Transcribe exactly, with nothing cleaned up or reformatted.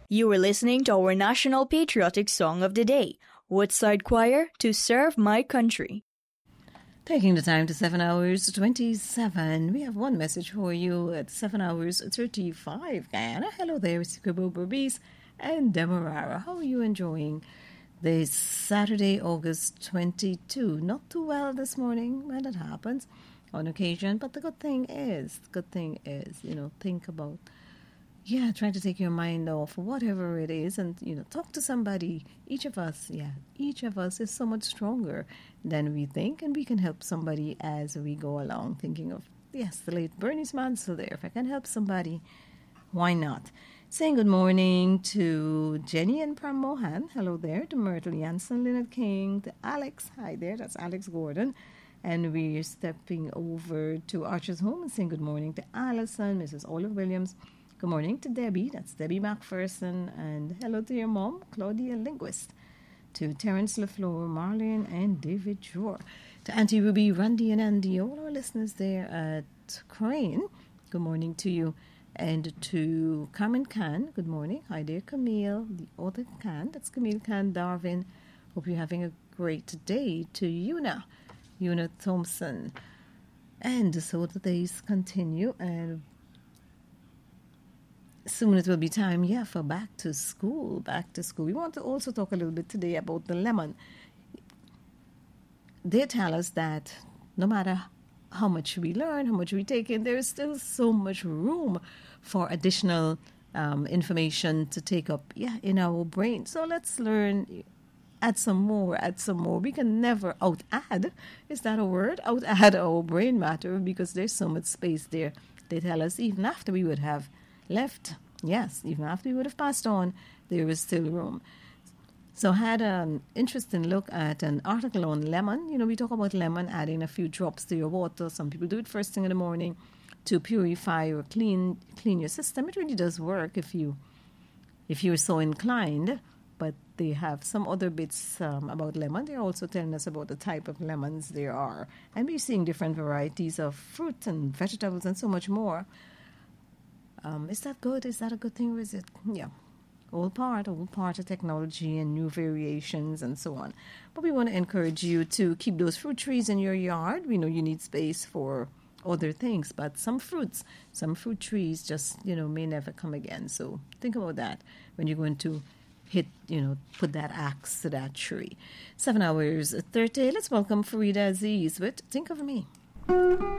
You were listening to our National Patriotic Song of the Day, Woodside Choir, To Serve My Country. Taking the time to seven hours twenty-seven. We have one message for you at seven hours thirty-five. Guyana, hello there, it's Kubo Berbice and Demerara. How are you enjoying this Saturday, August twenty-second? Not too well this morning when it happens on occasion, but the good thing is, the good thing is, you know, think about, yeah, trying to take your mind off whatever it is and, you know, talk to somebody. Each of us, yeah, each of us is so much stronger than we think, and we can help somebody as we go along. Thinking of, yes, the late Bernice Mansell there. If I can help somebody, why not? Saying good morning to Jenny and Pram Mohan. Hello there. To Myrtle Jansen, Leonard King, to Alex. Hi there. That's Alex Gordon. And we're stepping over to Archer's Home and saying good morning to Allison, Missus Olive Williams. Good morning to Debbie. That's Debbie McPherson. And hello to your mom, Claudia Linguist. To Terence LaFleur, Marlene, and David Jor. To Auntie Ruby, Randy, and Andy, all our listeners there at Crane. Good morning to you. And to Carmen Khan, good morning. Hi there, Camille, the other Khan. That's Camille Khan, Darwin. Hope you're having a great day. To Una, Una Thompson. And so the days continue, and soon it will be time, yeah, for back to school, back to school. We want to also talk a little bit today about the lemon. They tell us that no matter how much we learn, how much we take in, there is still so much room for additional um, information to take up, yeah, in our brain. So let's learn, add some more, add some more. We can never out-add, is that a word? Out-add our brain matter, because there's so much space there. They tell us even after we would have left, yes, even after we would have passed on, there is still room. So I had an interesting look at an article on lemon. You know, we talk about lemon, adding a few drops to your water. Some people do it first thing in the morning to purify or clean clean your system. It really does work if you if you're so inclined. But they have some other bits um, about lemon. They're also telling us about the type of lemons there are. And we're seeing different varieties of fruit and vegetables and so much more. Um, is that good? Is that a good thing? Or is it, yeah, all part, all part of technology and new variations and so on. But we want to encourage you to keep those fruit trees in your yard. We know you need space for other things, but some fruits, some fruit trees just, you know, may never come again. So think about that when you're going to hit, you know, put that axe to that tree. Seven hours thirty. Let's welcome Farida Aziz with Think of Me.